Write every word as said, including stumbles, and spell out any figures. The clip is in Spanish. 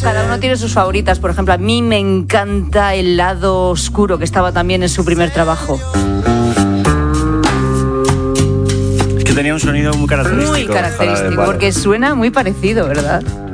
cada uno tiene sus favoritas. Por ejemplo, a mí me encanta El lado oscuro, que estaba también en su primer trabajo. Es que tenía un sonido muy característico. Muy característico, porque suena muy parecido, ¿verdad?